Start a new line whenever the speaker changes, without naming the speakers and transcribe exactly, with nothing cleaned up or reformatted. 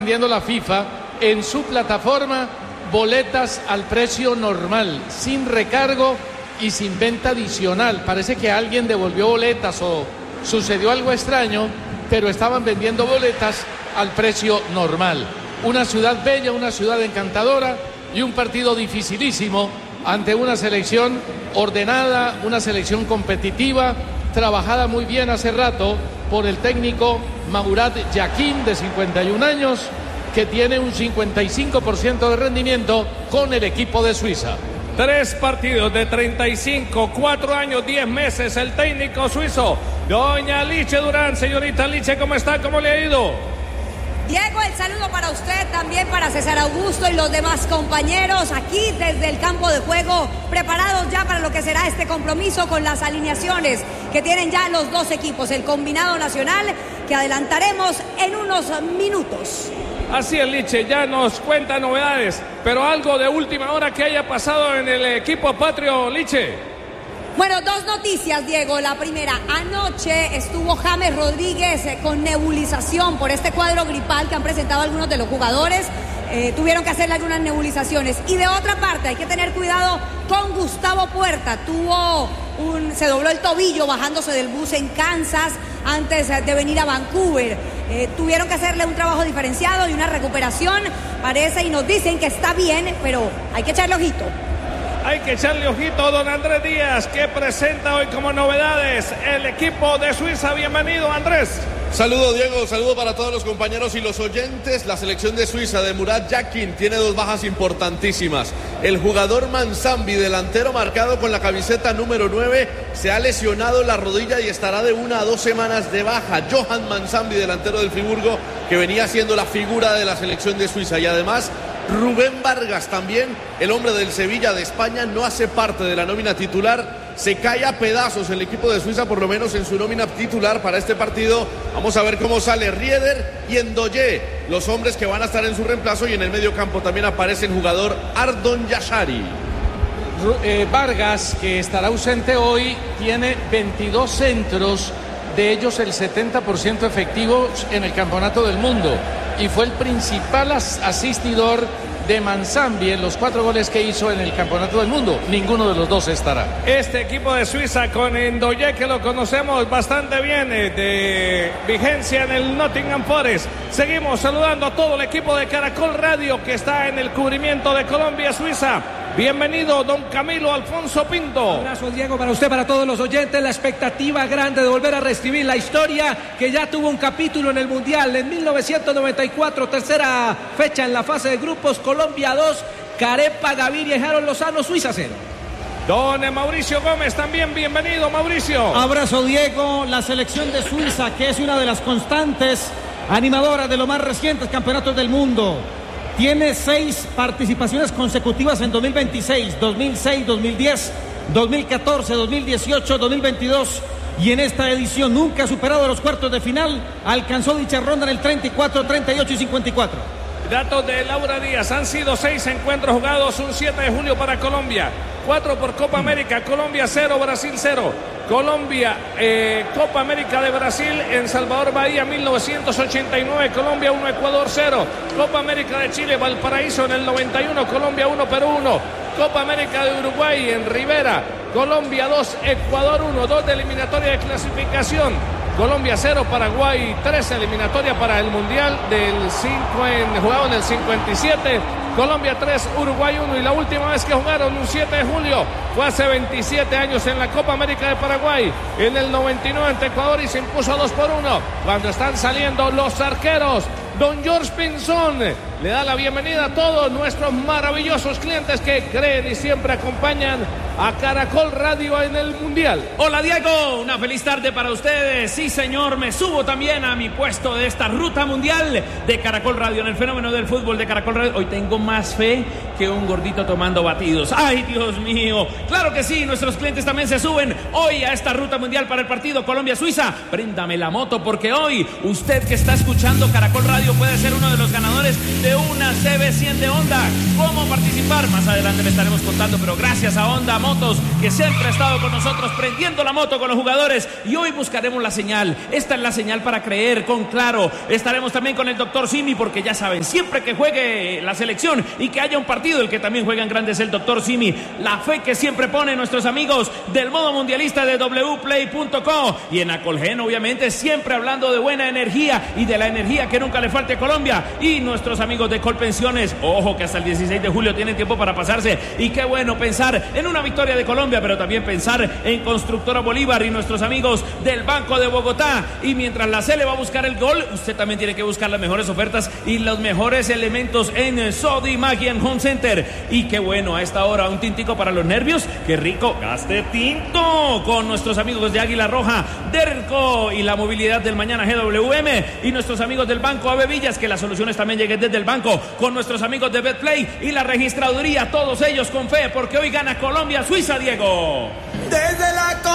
vendiendo la FIFA en su plataforma boletas al precio normal, sin recargo y sin venta adicional. Parece que alguien devolvió boletas o sucedió algo extraño, pero estaban vendiendo boletas al precio normal. Una ciudad bella, una ciudad encantadora y un partido dificilísimo ante una selección ordenada, una selección competitiva, trabajada muy bien hace rato por el técnico Murat Yakin, de cincuenta y un años, que tiene un cincuenta y cinco por ciento de rendimiento con el equipo de Suiza.
Tres partidos de treinta y cinco, cuatro años, diez meses, el técnico suizo. Doña Liche Durán, señorita Liche, ¿cómo está? ¿Cómo le ha ido?
Diego, el saludo para usted, también para César Augusto y los demás compañeros aquí desde el campo de juego, preparados ya para lo que será este compromiso con las alineaciones que tienen ya los dos equipos, el combinado nacional, que adelantaremos en unos minutos.
Así es, Liche, ya nos cuenta novedades, pero algo de última hora que haya pasado en el equipo patrio, Liche.
Bueno, dos noticias, Diego. La primera, anoche estuvo James Rodríguez con nebulización por este cuadro gripal que han presentado algunos de los jugadores. Eh, tuvieron que hacerle algunas nebulizaciones. Y de otra parte, hay que tener cuidado con Gustavo Puerta. Tuvo un, se dobló el tobillo bajándose del bus en Kansas antes de venir a Vancouver. Eh, tuvieron que hacerle un trabajo diferenciado y una recuperación. Parece y nos dicen que está bien, pero hay que echarle ojito.
Hay que echarle ojito a don Andrés Díaz, que presenta hoy como novedades el equipo de Suiza. Bienvenido, Andrés.
Saludo, Diego, saludo para todos los compañeros y los oyentes. La selección de Suiza de Murat Yakin tiene dos bajas importantísimas. El jugador Manzambi, delantero marcado con la camiseta número nueve, se ha lesionado la rodilla y estará de una a dos semanas de baja. Johan Manzambi, delantero del Friburgo, que venía siendo la figura de la selección de Suiza. Y además, Rubén Vargas, también el hombre del Sevilla de España, no hace parte de la nómina titular. Se cae a pedazos el equipo de Suiza, por lo menos en su nómina titular para este partido. Vamos a ver cómo sale Rieder y Ndoye, los hombres que van a estar en su reemplazo. Y en el medio campo también aparece el jugador Ardon Yashari.
Eh, Vargas, que estará ausente hoy, tiene veintidós centros, de ellos el setenta por ciento efectivos en el Campeonato del Mundo, y fue el principal as asistidor de Manzambi en los cuatro goles que hizo en el Campeonato del Mundo. Ninguno de los dos estará.
Este equipo de Suiza con Ndoye, que lo conocemos bastante bien, de vigencia en el Nottingham Forest. Seguimos saludando a todo el equipo de Caracol Radio que está en el cubrimiento de Colombia-Suiza. Bienvenido, don Camilo Alfonso Pinto.
Un abrazo, Diego, para usted, para todos los oyentes. La expectativa grande de volver a reescribir la historia que ya tuvo un capítulo en el Mundial en mil novecientos noventa y cuatro, tercera fecha en la fase de grupos. Colombia dos, Carepa, Gaviria y Harold Lozano. Suiza cero.
Don Mauricio Gómez también, bienvenido, Mauricio.
Abrazo, Diego. La selección de Suiza, que es una de las constantes animadoras de los más recientes campeonatos del mundo, tiene seis participaciones consecutivas en dos mil veintiséis, dos mil seis, dos mil diez, dos mil catorce, dos mil dieciocho, dos mil veintidós, y en esta edición nunca ha superado los cuartos de final. Alcanzó dicha ronda en el treinta y cuatro, treinta y ocho y cincuenta y cuatro.
Datos de Laura Díaz: han sido seis encuentros jugados, un siete de julio para Colombia, cuatro por Copa América, Colombia cero, Brasil cero. Colombia, eh, Copa América de Brasil en Salvador Bahía mil novecientos ochenta y nueve, Colombia uno, Ecuador cero. Copa América de Chile, Valparaíso en el noventa y uno, Colombia uno, Perú uno. Copa América de Uruguay en Rivera, Colombia dos, Ecuador uno, dos de eliminatoria de clasificación. Colombia cero, Paraguay tres, eliminatoria para el Mundial del cinco en, jugado en el cincuenta y siete. Colombia tres, Uruguay uno, y la última vez que jugaron un siete de julio fue hace veintisiete años en la Copa América de Paraguay en el noventa y nueve ante Ecuador, y se impuso dos por uno cuando están saliendo los arqueros. Don George Pinzón le da la bienvenida a todos nuestros maravillosos clientes que creen y siempre acompañan a Caracol Radio en el Mundial.
Hola, Diego, una feliz tarde para ustedes. Sí, señor, me subo también a mi puesto de esta ruta mundial de Caracol Radio en el fenómeno del fútbol de Caracol Radio. Hoy tengo más fe que un gordito tomando batidos. ¡Ay, Dios mío! Claro que sí, nuestros clientes también se suben hoy a esta ruta mundial para el partido Colombia-Suiza. Préndame la moto, porque hoy usted que está escuchando Caracol Radio Radio puede ser uno de los ganadores de una C B cien de Honda. ¿Cómo participar? Más adelante le estaremos contando, pero gracias a Honda Motos, que siempre ha estado con nosotros prendiendo la moto con los jugadores, y hoy buscaremos la señal. Esta es la señal para creer con Claro. Estaremos también con el doctor Simi, porque ya saben, siempre que juegue la selección y que haya un partido, el que también juega en grande es el doctor Simi. La fe que siempre ponen nuestros amigos del modo mundialista de w play punto co, y en Acolgen, obviamente, siempre hablando de buena energía y de la energía que nunca le falte a Colombia, y nuestros amigos de Colpensiones. Ojo que hasta el dieciséis de julio tienen tiempo para pasarse, y qué bueno pensar en una victoria de Colombia, pero también pensar en Constructora Bolívar y nuestros amigos del Banco de Bogotá. Y mientras la C le va a buscar el gol, usted también tiene que buscar las mejores ofertas y los mejores elementos en Sodimac y en Home Center. Y qué bueno, a esta hora un tintico para los nervios, qué rico, gaste tinto con nuestros amigos de Águila Roja, Derco y la movilidad del mañana G W M, y nuestros amigos del Banco Ave Villas, que las soluciones también lleguen desde el banco, con nuestros amigos de Betplay y la registraduría, todos ellos con fe, porque hoy gana Colombia Suiza, Diego.
Desde la